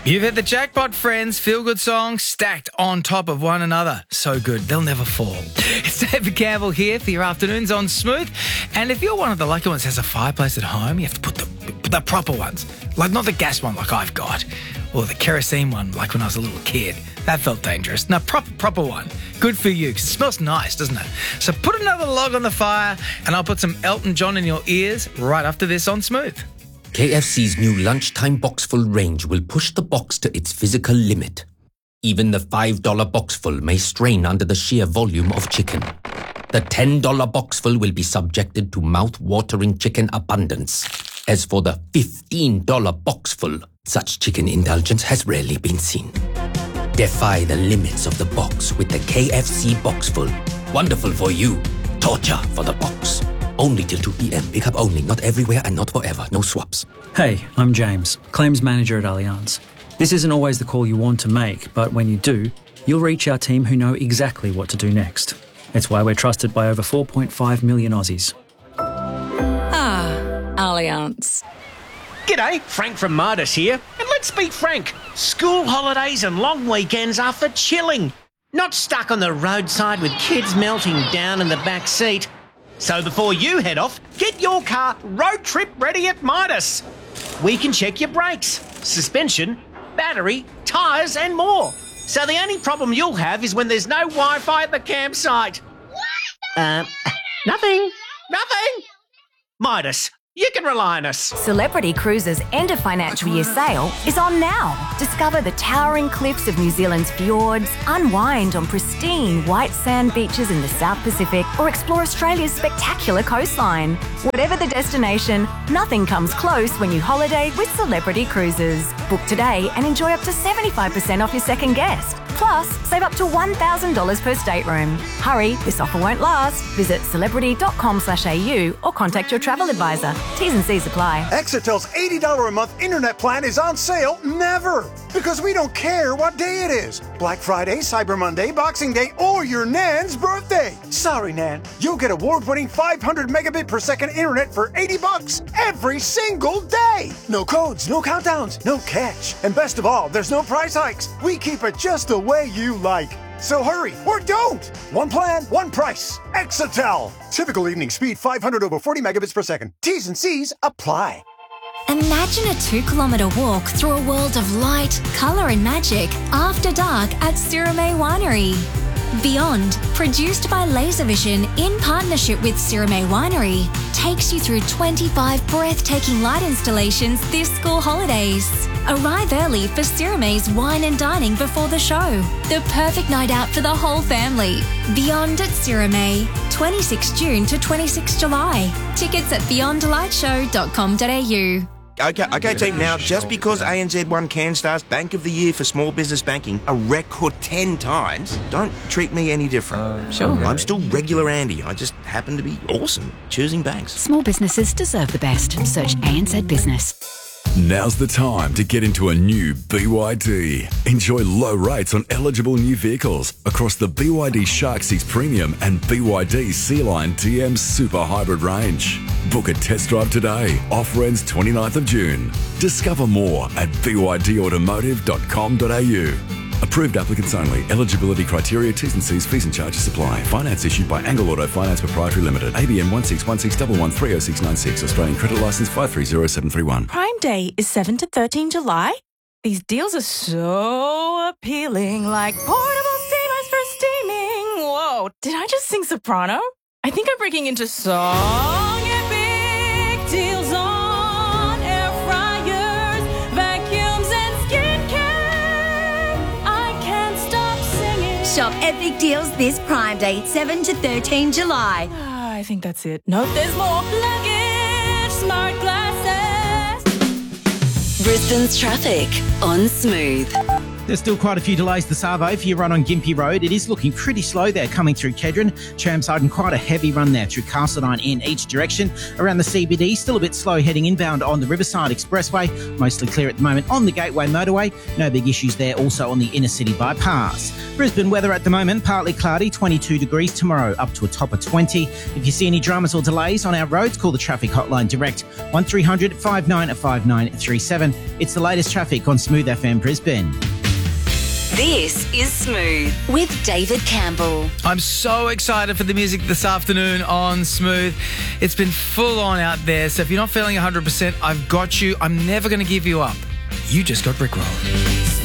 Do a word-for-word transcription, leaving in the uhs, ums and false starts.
You've hit the jackpot, friends. Feel-good songs stacked on top of one another. So good, they'll never fall. It's David Campbell here for your afternoons on Smooth. And if you're one of the lucky ones that has a fireplace at home, you have to put the, put the proper ones. Like not the gas one like I've got, or the kerosene one like when I was a little kid. That felt dangerous. No, proper, proper one. Good for you, because it smells nice, doesn't it? So put another log on the fire, and I'll put some Elton John in your ears right after this on Smooth. K F C's new lunchtime boxful range will push the box to its physical limit. Even the five dollar boxful may strain under the sheer volume of chicken. The ten dollar boxful will be subjected to mouth-watering chicken abundance. As for the fifteen dollar boxful, such chicken indulgence has rarely been seen. Defy the limits of the box with the K F C boxful. Wonderful for you, torture for the box. Only till two p.m. Pick up only, not everywhere and not forever. No swaps. Hey, I'm James, Claims Manager at Allianz. This isn't always the call you want to make, but when you do, you'll reach our team who know exactly what to do next. It's why we're trusted by over four point five million Aussies. Ah, Allianz. G'day, Frank from Midas here. And let's be frank, school holidays and long weekends are for chilling, not stuck on the roadside with kids melting down in the back seat. So before you head off, get your car road trip ready at Midas. We can check your brakes, suspension, battery, tyres and more. So the only problem you'll have is when there's no Wi-Fi at the campsite. Uh, nothing, nothing. Midas, you can rely on us. Celebrity Cruises' end of financial year sale is on now. Discover the towering cliffs of New Zealand's fjords, unwind on pristine white sand beaches in the South Pacific, or explore Australia's spectacular coastline. Whatever the destination, nothing comes close when you holiday with Celebrity Cruises. Book today and enjoy up to seventy-five percent off your second guest. Plus, save up to one thousand dollars per stateroom. Hurry, this offer won't last. Visit celebrity.com slash AU or contact your travel advisor. T's and C's apply. Exitel's eighty dollars a month internet plan is on sale never, because we don't care what day it is. Black Friday, Cyber Monday, Boxing Day, or your Nan's birthday. Sorry, Nan. You'll get award-winning five hundred megabit per second internet for eighty bucks every single day. No codes, no countdowns, no catch. And best of all, there's no price hikes. We keep it just the way you like. So hurry, or don't! One plan, one price. Exitel. Typical evening speed five hundred over forty megabits per second. T's and C's apply. Imagine a two-kilometre walk through a world of light, colour and magic after dark at Sirame Winery. Beyond, produced by Laservision in partnership with Sirame Winery, takes you through twenty-five breathtaking light installations this school holidays. Arrive early for Sirame's wine and dining before the show. The perfect night out for the whole family. Beyond at Sirame, twenty-sixth June to twenty-sixth July. Tickets at beyond light show dot com dot a u. Okay, okay, team. Now, just because A N Z won CanStar's Bank of the Year for small business banking a record ten times, don't treat me any different. Uh, sure. I'm still regular Andy. I just happen to be awesome choosing banks. Small businesses deserve the best. Search A N Z Business. Now's the time to get into a new B Y D. Enjoy low rates on eligible new vehicles across the B Y D Shark six Premium and B Y D Sea-Line T M Super Hybrid range. Book a test drive today. Offer ends twenty-ninth of June. Discover more at b y d automotive dot com dot a u. Approved applicants only. Eligibility criteria, T's and C's, fees and charges apply. Finance issued by Angle Auto Finance Proprietary Limited. A B N one six one six one one three oh six nine six. Australian credit licence five three zero seven three one. Prime Day is seven to thirteen July. These deals are so appealing, like portable steamers for steaming. Whoa, did I just sing soprano? I think I'm breaking into song. Epic deals on air fryers, vacuums and skincare. I can't stop singing. Shop epic deals this Prime Day, seven to thirteen July. Ah, I think that's it. Nope, there's more. Luggage, smart glasses. Brisbane's traffic on Smooth. There's still quite a few delays the Savo for your run on Gympie Road. It is looking pretty slow there coming through Kedron. Chermside and quite a heavy run there through Castledine in each direction. Around the C B D, still a bit slow heading inbound on the Riverside Expressway. Mostly clear at the moment on the Gateway Motorway. No big issues there also on the Inner City Bypass. Brisbane weather at the moment, partly cloudy, twenty-two degrees tomorrow, up to a top of twenty. If you see any dramas or delays on our roads, call the traffic hotline direct, one three hundred five nine five nine three seven. It's the latest traffic on Smooth F M Brisbane. This is Smooth with David Campbell. I'm so excited for the music this afternoon on Smooth. It's been full on out there, so if you're not feeling one hundred percent, I've got you. I'm never going to give you up. You just got rickrolled.